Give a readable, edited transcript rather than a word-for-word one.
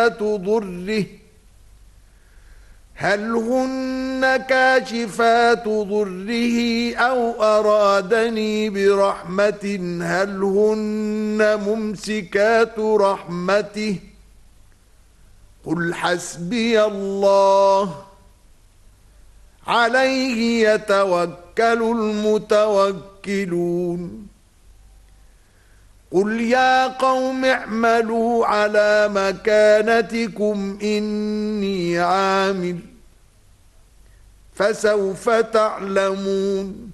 كاشفات ضره أو أرادني برحمة هل هن ممسكات رحمته قل حسبي الله عليه يتوكل المتوكلون قل يا قوم اعملوا على مكانتكم إني عامل فسوف تعلمون